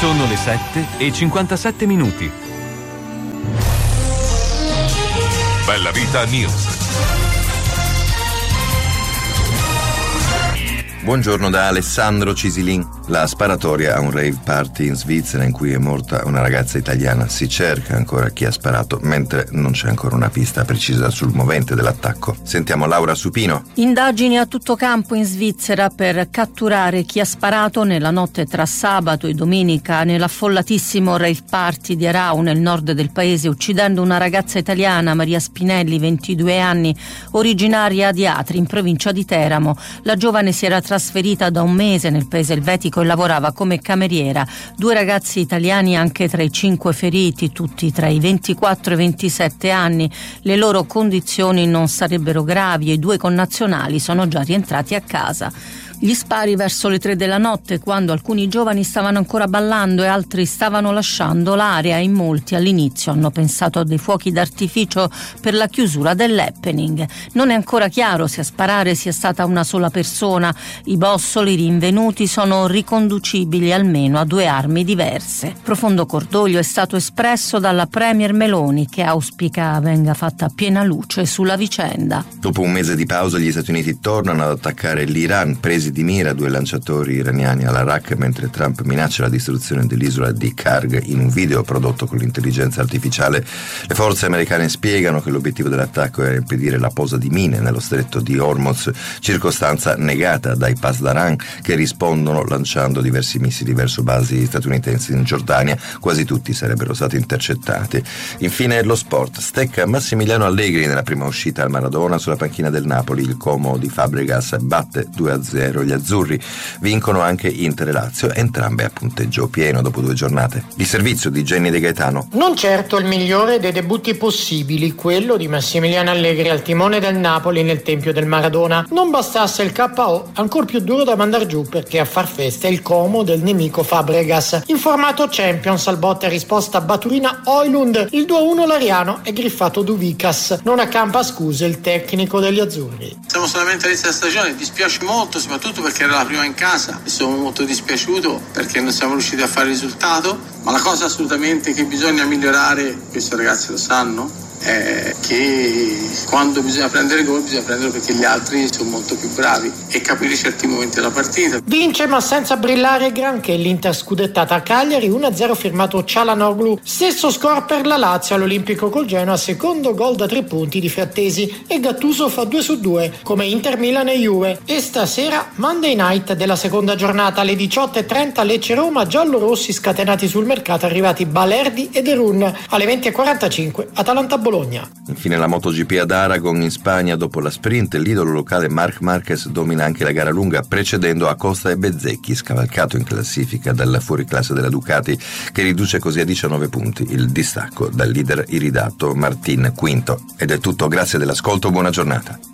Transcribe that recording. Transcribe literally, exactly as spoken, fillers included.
Sono le sette e cinquantasette minuti. Bella Vita News. Buongiorno da Alessandro Cisilin. La sparatoria a un rave party in Svizzera in cui è morta una ragazza italiana. Si cerca ancora chi ha sparato, mentre non c'è ancora una pista precisa sul movente dell'attacco. Sentiamo Laura Supino. Indagini a tutto campo in Svizzera per catturare chi ha sparato nella notte tra sabato e domenica nell'affollatissimo rave party di Arau nel nord del paese, uccidendo una ragazza italiana, Maria Spinelli, ventidue anni, originaria di Atri, in provincia di Teramo. La giovane si era trasferita da un mese nel paese elvetico e lavorava come cameriera. Due ragazzi italiani anche tra i cinque feriti, tutti tra i ventiquattro e i ventisette anni. Le loro condizioni non sarebbero gravi e i due connazionali sono già rientrati a casa. Gli spari verso le tre della notte, quando alcuni giovani stavano ancora ballando e altri stavano lasciando l'area. In molti all'inizio hanno pensato a dei fuochi d'artificio per la chiusura dell'happening. Non è ancora chiaro se a sparare sia stata una sola persona. I bossoli rinvenuti sono riconducibili almeno a due armi diverse. Profondo cordoglio è stato espresso dalla premier Meloni, che auspica venga fatta piena luce sulla vicenda. Dopo un mese di pausa gli Stati Uniti tornano ad attaccare l'Iran, presi di mira due lanciatori iraniani all'Arak, mentre Trump minaccia la distruzione dell'isola di Karg. In un video prodotto con l'intelligenza artificiale, le forze americane spiegano che l'obiettivo dell'attacco era impedire la posa di mine nello stretto di Hormuz, circostanza negata dai Pasdaran, che rispondono lanciando diversi missili verso basi statunitensi in Giordania. Quasi tutti sarebbero stati intercettati. Infine lo sport. Stecca Massimiliano Allegri nella prima uscita al Maradona sulla panchina del Napoli. Il Como di Fabregas batte due a zero gli azzurri. Vincono anche Inter e Lazio, entrambe a punteggio pieno dopo due giornate. Il servizio di Jenny De Gaetano. Non certo il migliore dei debutti possibili, quello di Massimiliano Allegri al timone del Napoli nel tempio del Maradona. Non bastasse il K O, ancor più duro da mandar giù, perché a far festa è il Como del nemico Fabregas. In formato Champions, al botte a risposta Baturina Oilund, il due a uno lariano è griffato Duvicas. Non accampa scuse il tecnico degli azzurri. Siamo solamente all'inizio della stagione, dispiace molto, soprattutto perché era la prima in casa e sono molto dispiaciuto perché non siamo riusciti a fare il risultato, ma la cosa assolutamente che bisogna migliorare, questi ragazzi lo sanno, è che quando bisogna prendere gol bisogna prenderlo perché gli altri sono molto più bravi e capire certi momenti della partita. Vince ma senza brillare granché l'Inter scudettata a Cagliari, uno a zero firmato Çalhanoğlu. Stesso score per la Lazio all'Olimpico col Genoa, secondo gol da tre punti di Frattesi, e Gattuso fa due su due come Inter Milan e Juve. E stasera Monday Night della seconda giornata alle diciotto e trenta Lecce Roma, giallorossi scatenati sul mercato arrivati Balerdi e De Run. Alle venti e quarantacinque Atalanta Bologna. Infine la MotoGP ad Aragon in Spagna. Dopo la sprint l'idolo locale Marc Marquez domina anche la gara lunga, precedendo Acosta e Bezzecchi, scavalcato in classifica dal fuoriclasse della Ducati, che riduce così a diciannove punti il distacco dal leader iridato Martin Quinto. Ed è tutto, grazie dell'ascolto, buona giornata.